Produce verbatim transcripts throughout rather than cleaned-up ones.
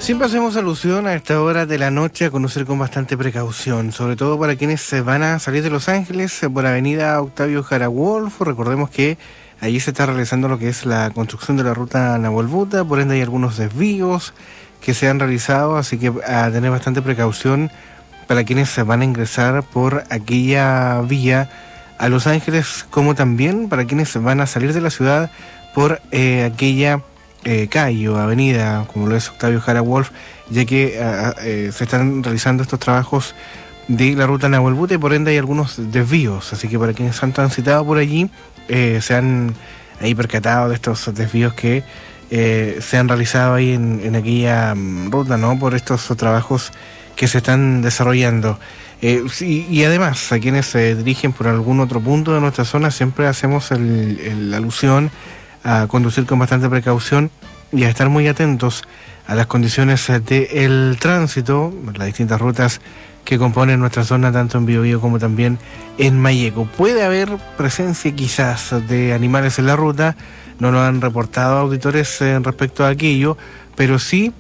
Siempre hacemos alusión a esta hora de la noche a conocer con bastante precaución, sobre todo para quienes se van a salir de Los Ángeles por avenida Octavio Jara Wolf. Recordemos que allí se está realizando lo que es la construcción de la ruta Nahuelbuta, por ende hay algunos desvíos que se han realizado, así que a tener bastante precaución para quienes se van a ingresar por aquella vía a Los Ángeles, como también para quienes se van a salir de la ciudad por eh, aquella Eh, calle o avenida, como lo es Octavio Jara Wolf, ya que uh, eh, se están realizando estos trabajos de la ruta Nahuelbuta y por ende hay algunos desvíos, así que para quienes han transitado por allí eh, se han ahí percatado de estos desvíos que eh, se han realizado ahí en, en aquella um, ruta, ¿no? Por estos trabajos que se están desarrollando. Eh, sí, y además, a quienes se dirigen por algún otro punto de nuestra zona, siempre hacemos el, el, la alusión a conducir con bastante precaución y a estar muy atentos a las condiciones del tránsito, las distintas rutas que componen nuestra zona, tanto en Biobío como también en Malleco. Puede haber presencia quizás de animales en la ruta, no lo han reportado auditores eh, respecto a aquello, pero sí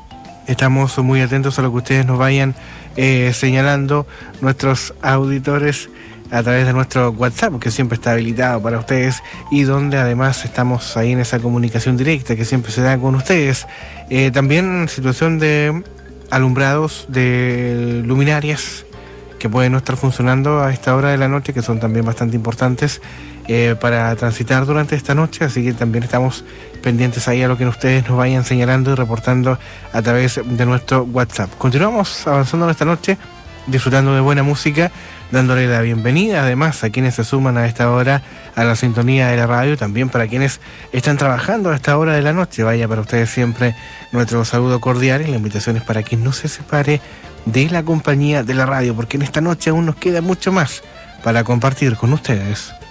estamos muy atentos a lo que ustedes nos vayan eh, señalando, nuestros auditores, a través de nuestro WhatsApp, que siempre está habilitado para ustedes y donde además estamos ahí en esa comunicación directa que siempre se da con ustedes. Eh, también situación de alumbrados, de luminarias que pueden no estar funcionando a esta hora de la noche, que son también bastante importantes eh, para transitar durante esta noche, así que también estamos pendientes ahí a lo que ustedes nos vayan señalando y reportando a través de nuestro WhatsApp. Continuamos avanzando en esta noche, disfrutando de buena música, dándole la bienvenida además a quienes se suman a esta hora a la sintonía de la radio, también para quienes están trabajando a esta hora de la noche. Vaya para ustedes siempre nuestro saludo cordial y la invitación es para que no se separe de la compañía de la radio, porque en esta noche aún nos queda mucho más para compartir con ustedes.